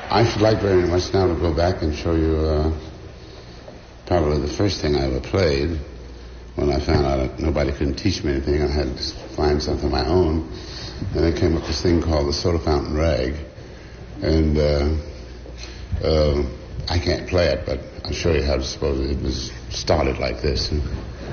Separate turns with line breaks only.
I should like very much now to go back and show you probably the first thing I ever played. When I found out that nobody couldn't teach me anything, I had to find something of my own. And I came up with this thing called the Soda Fountain Rag. And I can't play it, but I'll show you how to suppose it was started like this.